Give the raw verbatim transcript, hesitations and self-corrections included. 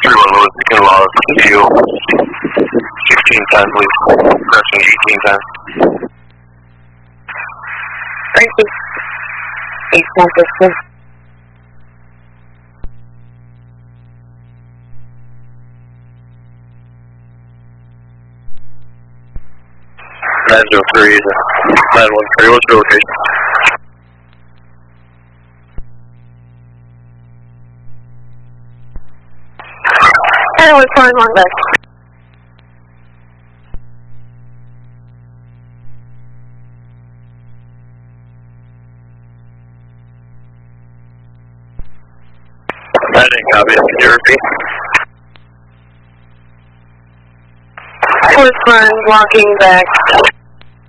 three one Lewis, you can log you sixteen times, please. Pressing eighteen times. Thank you. eight one six. nine zero three, nine one three, what's your location? nine one four, long bus. I didn't copy it, can you repeat? I was fine walking back.